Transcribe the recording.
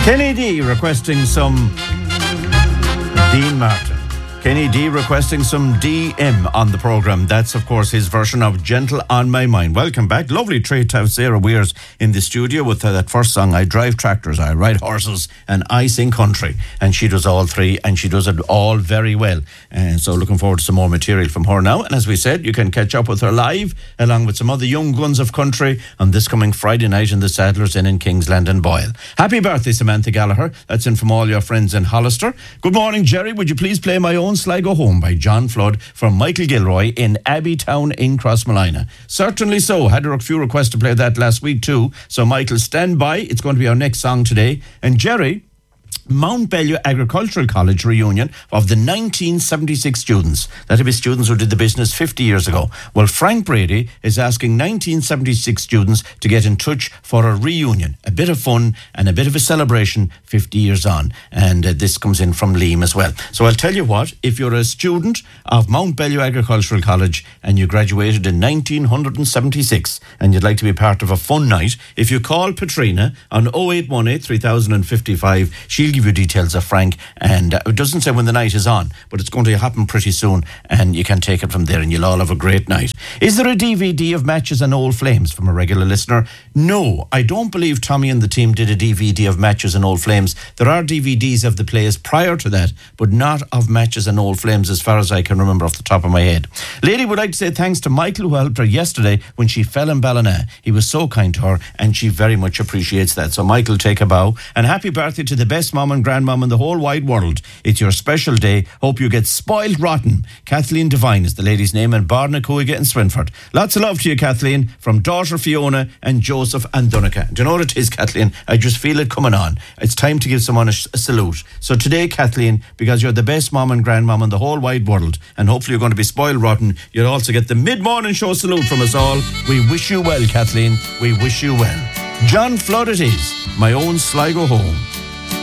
Kenny D requesting some Dean Martin. Kenny D requesting some DM on the programme. That's, of course, his version of Gentle on My Mind. Welcome back. Lovely treat to have Sarah Weirs in the studio with that first song, I Drive Tractors, I Ride Horses, and I Sing Country. And she does all three, and she does it all very well. And so looking forward to some more material from her now. And as we said, you can catch up with her live, along with some other young guns of country, on this coming Friday night in the Sadler's Inn in Kingsland and Boyle. Happy birthday, Samantha Gallagher. That's in from all your friends in Hollister. Good morning, Jerry. Would you please play My Own Sligo Home by John Flood from Michael Gilroy in Abbeytown in Crossmolina? Certainly so. Had a few requests to play that last week too. So Michael, stand by. It's going to be our next song today. And Jerry, Mount Bellew Agricultural College reunion of the 1976 students. That'll be students who did the business 50 years ago. Well, Frank Brady is asking 1976 students to get in touch for a reunion. A bit of fun and a bit of a celebration 50 years on. And this comes in from Liam as well. So I'll tell you what, if you're a student of Mount Bellew Agricultural College and you graduated in 1976 and you'd like to be part of a fun night, if you call Patrina on 0818 3055, she'll give you details of Frank, and it doesn't say when the night is on, but it's going to happen pretty soon, and you can take it from there and you'll all have a great night. Is there a DVD of Matches and Old Flames from a regular listener? No, I don't believe Tommy and the team did a DVD of Matches and Old Flames. There are DVDs of the plays prior to that, but not of Matches and Old Flames as far as I can remember off the top of my head. Lady would like to say thanks to Michael who helped her yesterday when she fell in Ballina. He was so kind to her and she very much appreciates that. So Michael, take a bow, and happy birthday to the best mom and grandmom in the whole wide world. It's your special day. Hope you get spoiled rotten. Kathleen Devine is the lady's name, and Barnacuiga in Swinford. Lots of love to you, Kathleen, from daughter Fiona and Joseph and Donica. Do you know what it is, Kathleen? I just feel it coming on. It's time to give someone a salute. So today, Kathleen, because you're the best mom and grandmom in the whole wide world, and hopefully you're going to be spoiled rotten, you'll also get the mid-morning show salute from us all. We wish you well, Kathleen. We wish you well. John Flood it is, My Own Sligo Home.